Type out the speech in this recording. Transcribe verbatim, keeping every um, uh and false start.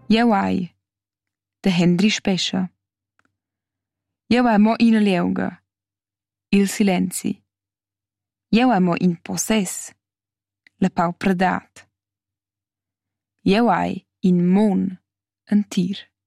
Jeu hai, da Henry Spescha. Jeu hai mo ina lieuga, il silenzi. Jeu hai mo in possess, la paupradat. Jeu hai in mon entir.